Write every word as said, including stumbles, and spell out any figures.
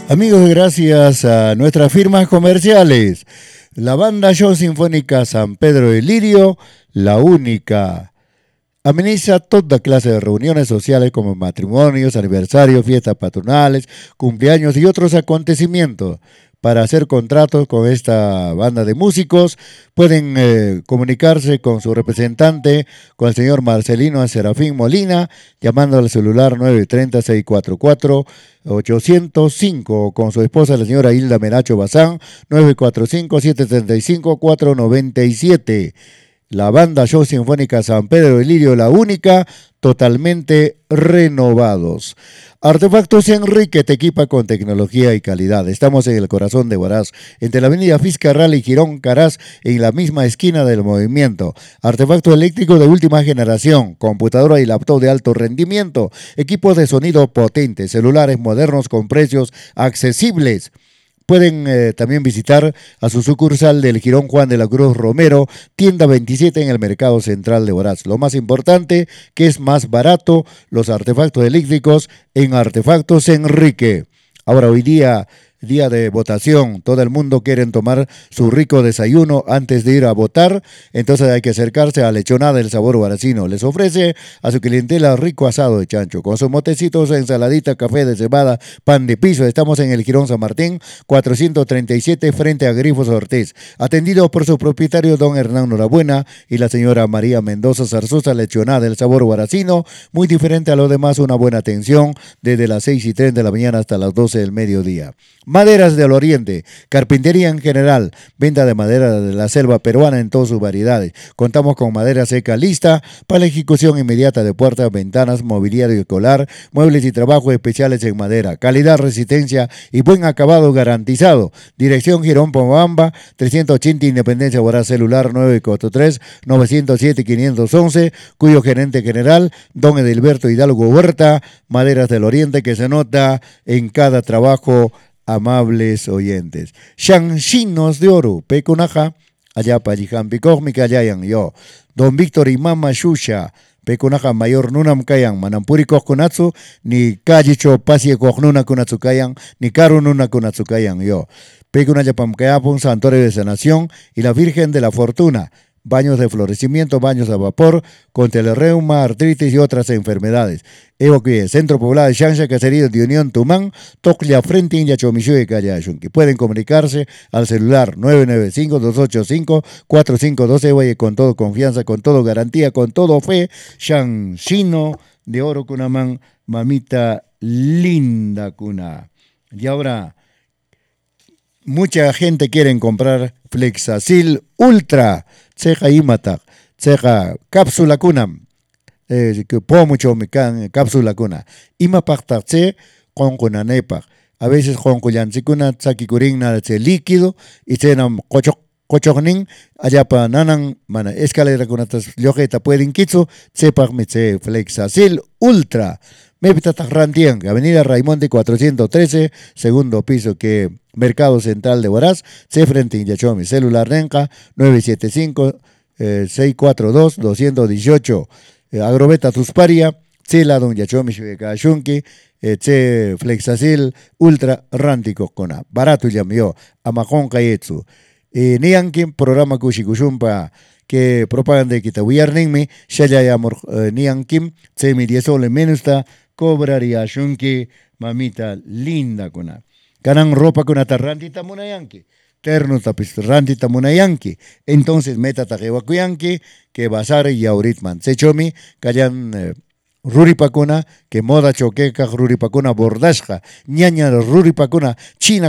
Amigos, gracias a nuestras firmas comerciales, la banda Show Sinfónica San Pedro de Lirio, la única. Ameniza toda clase de reuniones sociales como matrimonios, aniversarios, fiestas patronales, cumpleaños y otros acontecimientos. Para hacer contratos con esta banda de músicos, pueden eh, comunicarse con su representante, con el señor Marcelino Serafín Molina, llamando al celular nueve tres cero, seis cuatro cuatro, ocho cero cinco, o con su esposa, la señora Hilda Menacho Bazán, nueve cuatro cinco, siete tres cinco, cuatro nueve siete. La banda Show Sinfónica San Pedro de Lirio, la única, totalmente renovados. Artefactos Enrique te equipa con tecnología y calidad. Estamos en el corazón de Huaraz, entre la avenida Fiscarral y Girón Caraz, en la misma esquina del movimiento. Artefacto eléctrico de última generación, computadora y laptop de alto rendimiento, equipos de sonido potentes, celulares modernos con precios accesibles. Pueden eh, también visitar a su sucursal del Girón Juan de la Cruz Romero, tienda veintisiete en el Mercado Central de Huaraz. Lo más importante, que es más barato los artefactos eléctricos en Artefactos Enrique. Ahora, hoy día, día de votación, todo el mundo quiere tomar su rico desayuno antes de ir a votar, entonces hay que acercarse a Lechonada del Sabor Huaracino. Les ofrece a su clientela rico asado de chancho, con sus motecitos, ensaladita, café de cebada, pan de piso. Estamos en el Girón San Martín, cuatrocientos treinta y siete, frente a Grifos Ortiz. Atendido por su propietario, don Hernán Norabuena, y la señora María Mendoza Zarzuza. Lechonada del Sabor Huaracino, muy diferente a lo demás, una buena atención desde las seis y tres de la mañana hasta las doce del mediodía. Maderas del Oriente, carpintería en general, venta de madera de la selva peruana en todas sus variedades. Contamos con madera seca lista para la ejecución inmediata de puertas, ventanas, mobiliario escolar, muebles y trabajos especiales en madera. Calidad, resistencia y buen acabado garantizado. Dirección Girón Pomabamba, trescientos ochenta Independencia Huaraz, celular nueve cuatro tres, nueve cero siete, cinco uno uno, cuyo gerente general, don Edilberto Hidalgo Huerta. Maderas del Oriente, que se nota en cada trabajo. Amables oyentes. Shanchinos de Oro, Pecunaja, allá Pajijan Picómica, Yayan, yo. Don Víctor y Mama Shusha, Pecunaja Mayor Nunam Kayan, Manampuri Kokunatsu, ni Kajicho Pasie Kohnuna Kunatsu Kayan, ni Karu Nuna Kunatsu Kayan, yo. Pecunaya Pamkayapun, Santuario de Sanación y la Virgen de la Fortuna. Baños de florecimiento, baños a vapor, contra el reuma, artritis y otras enfermedades. Evoque, Centro Poblado de Shansha, Caserío de Unión Tumán, Toclia Frente India Chomichu y Callashunqui. Pueden comunicarse al celular nueve nueve cinco, dos ocho cinco, cuatro cinco uno dos, oye, con todo confianza, con todo garantía, con todo fe. Shanshino de Oro Cunamán, mamita linda cuna. Y ahora, mucha gente quiere comprar Flexacil Ultra. Tseja imata, tseja cápsula kunam, eh, que po mucho me can cápsula kuna. Ima pactarse con kunanepa. A veces con kuyanchikuna tsaki kuringna tse líquido y tsenam kochok kochokning allá pa nanan mana escalera kunatas lojeta pueden kitsu tsepa me tse Flexacil Ultra. Me pita Rantien, Avenida Raimonde cuatrocientos trece, segundo piso, que Mercado Central de Huaraz, se frente en Yachomi, celular Renca nueve siete cinco, seis cuatro dos, dos uno ocho, eh, Agrobeta Tusparia, Tsela Don Yachomi Shunki, Tse Flexacil Ultra Rántico Kona, barato llamó, Amajón Kayetsu, Niankin, programa Kushikushumpa, que propaganda de Kitawiyarningmi, Shayayamor Niankim, Tse mi diez ole menusta, cobraría shunki, mamita linda kuna. Ganan ropa con atarrantita munayanki. Terno tapis rantita munayanki. Entonces meta tajewakuyanki, que basar y auritman. Sechomi, callan eh, ruripakuna, que moda choqueca ruripakuna bordashka. Ñaña ruripakuna, china